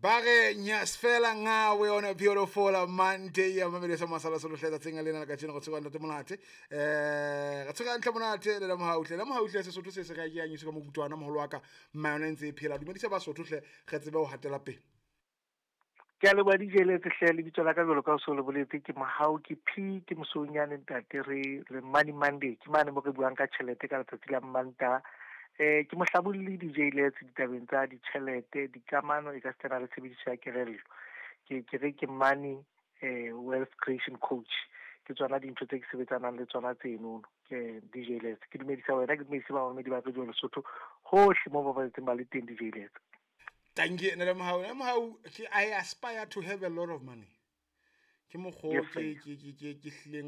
Bage nyasfela ngawe on a beautiful Monday ya mamele sa masala so hletsa tsenga lena ka tsena go tswa ntate monate ga tsaka ntle monate le la mohautle se sotho se se ga ya nyiso ka mogutwana moholo wa ka mayona ntse e phela dumedisa ba sotho hle ge tsebe o hatela pele ke le ba dijele tse hle le bitso la ka belo ka so le boletse ke mahau ke phi ke mosonyane ntate re money Monday ke mane mo re buang ka chelete ka letsatsi la Manta ke mohlabolli dijele tse ditabeng tsa ditšhelete dikamano e ka tsena le tshebediso ya kerello ke re ke money wealth creation coach ke tsona dintho tse ke sebetsanang le tsona tseno ke dijele ke dumedisa wena ke dumedisa ba di ba tlo le Lesotho hohle mo ba ba le teng dijele. Thank you How I aspire to have a lot of money. Ke mo go ke hlileng